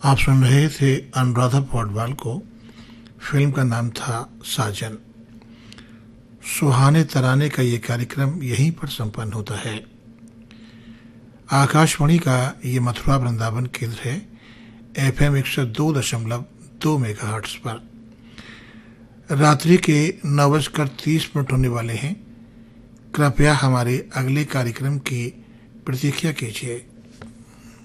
आप सुन रहे थे अनुराधा पौडवाल को। फिल्म का नाम था साजन। सुहाने तराने का ये कार्यक्रम यहीं पर संपन्न होता है। आकाशवाणी का ये मथुरा वृंदावन केंद्र है, FM 102.2 मेगाहर्ट्ज पर। रात्रि के 9:30 होने वाले हैं। कृपया हमारे अगले कार्यक्रम की प्रतीक्षा कीजिए।